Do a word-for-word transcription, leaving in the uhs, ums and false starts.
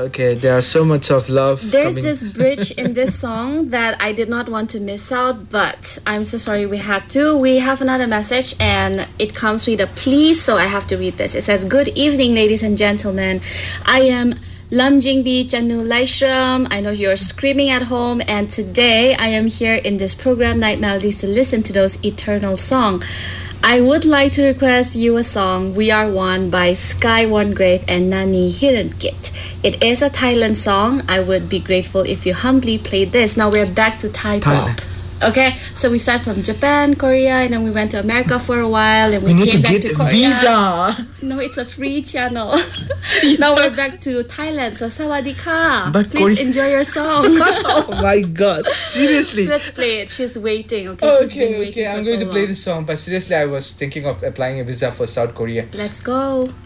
Okay, there are so much of love. There's coming. this bridge in this song that I did not want to miss out, but I'm so sorry we had to. We have another message and it comes with a please, so I have to read this. It says, "Good evening, ladies and gentlemen. I am Lam Jingbi Chanu Laishram. I know you're screaming at home, and today I am here in this program, Night Melodies, to listen to those eternal songs. I would like to request you a song, We Are One by Sky One Grave and Nani Hirankit. It is a Thailand song. I would be grateful if you humbly played this." Now we're back to Thai Thailand. pop. Okay, so we start from Japan, Korea, and then we went to America for a while, and we, We need came to back get to Korea. visa. No, it's a free channel. Now we're back to Thailand. So sawadee-ka. But Please Korea- enjoy your song. Oh my God! Seriously. Let's play it. She's waiting. Okay, Oh, she's been okay, waiting okay. I'm for going so to play long. this song, but seriously, I was thinking of applying a visa for South Korea. Let's go.